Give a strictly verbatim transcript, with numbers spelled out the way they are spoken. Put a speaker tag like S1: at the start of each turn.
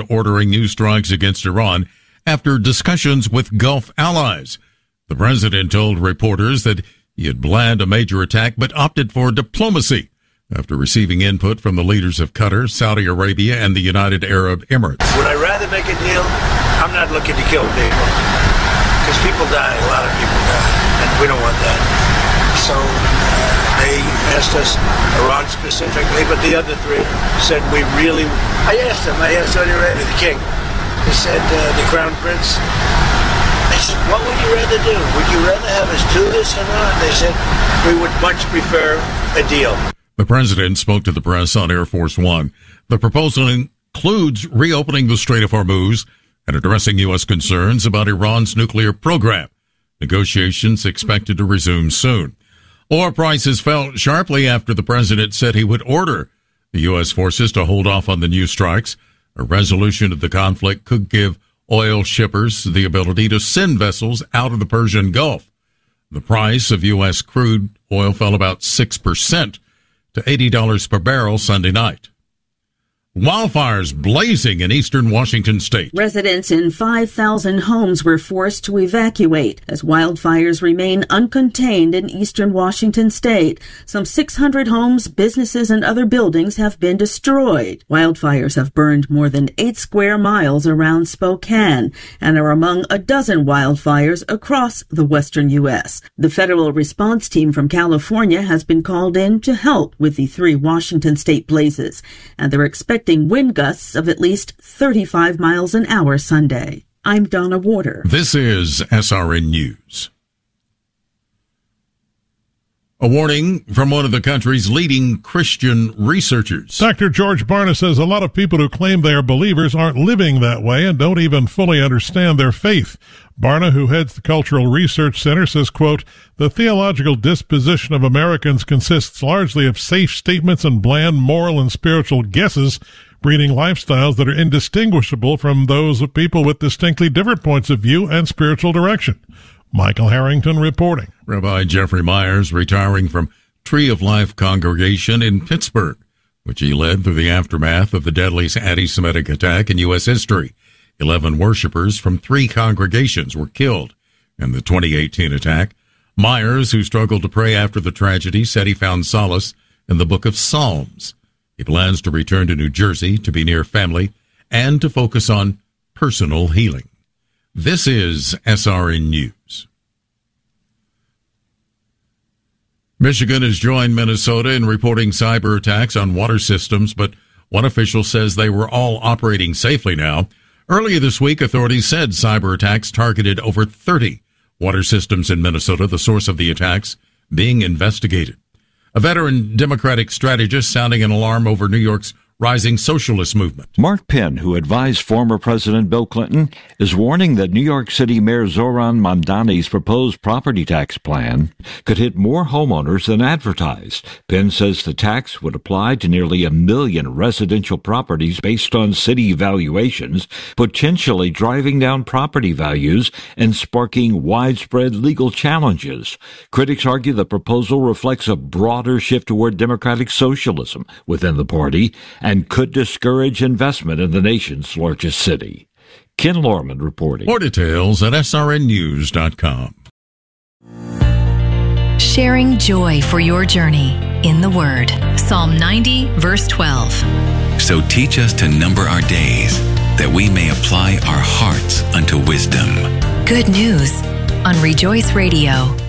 S1: began ordering new strikes against Iran after discussions with Gulf allies. The president told reporters that he had planned a major attack but opted for diplomacy after receiving input from the leaders of Qatar, Saudi Arabia, and the United Arab Emirates.
S2: Would I rather make a deal? I'm not looking to kill people, because people die, a lot of people die, and we don't want that. So they asked us, Iran specifically, but the other three said we really... I asked them, I asked Saudi Arabia, the king. He said, uh, the crown prince. I said, what would you rather do? Would you rather have us do this or not? They said, we would much prefer a deal.
S1: The president spoke to the press on Air Force One. The proposal includes reopening the Strait of Hormuz and addressing U S concerns about Iran's nuclear program. Negotiations expected to resume soon. Oil prices fell sharply after the president said he would order the U S forces to hold off on the new strikes. A resolution of the conflict could give oil shippers the ability to send vessels out of the Persian Gulf. The price of U S crude oil fell about six percent to eighty dollars per barrel Sunday night. Wildfires blazing in eastern Washington state.
S3: Residents in five thousand homes were forced to evacuate as wildfires remain uncontained in eastern Washington state. Some six hundred homes, businesses, and other buildings have been destroyed. Wildfires have burned more than eight square miles around Spokane and are among a dozen wildfires across the western U S. The federal response team from California has been called in to help with the three Washington state blazes, and they're expecting wind gusts of at least thirty-five miles an hour Sunday. I'm Donna Warder.
S1: This is S R N News. A warning from one of the country's leading Christian researchers.
S4: Doctor George Barna says a lot of people who claim they are believers aren't living that way and don't even fully understand their faith. Barna, who heads the Cultural Research Center, says, quote, the theological disposition of Americans consists largely of safe statements and bland moral and spiritual guesses, breeding lifestyles that are indistinguishable from those of people with distinctly different points of view and spiritual direction. Michael Harrington reporting.
S1: Rabbi Jeffrey Myers retiring from Tree of Life congregation in Pittsburgh, which he led through the aftermath of the deadliest anti-Semitic attack in U S history. Eleven worshipers from three congregations were killed in the twenty eighteen attack. Myers, who struggled to pray after the tragedy, said he found solace in the book of Psalms. He plans to return to New Jersey to be near family and to focus on personal healing. This is S R N News. Michigan has joined Minnesota in reporting cyber attacks on water systems, but one official says they were all operating safely now. Earlier this week, authorities said cyber attacks targeted over thirty water systems in Minnesota, the source of the attacks being investigated. A veteran Democratic strategist sounding an alarm over New York's rising socialist movement.
S5: Mark Penn, who advised former President Bill Clinton, is warning that New York City Mayor Zoran Mamdani's proposed property tax plan could hit more homeowners than advertised. Penn says the tax would apply to nearly a million residential properties based on city valuations, potentially driving down property values and sparking widespread legal challenges. Critics argue the proposal reflects a broader shift toward democratic socialism within the party and could discourage investment in the nation's largest city. Ken Lorman reporting.
S1: More details at S R N news dot com.
S6: Sharing joy for your journey in the Word. Psalm ninety, verse twelve.
S7: So teach us to number our days, that we may apply our hearts unto wisdom.
S6: Good news on Rejoice Radio.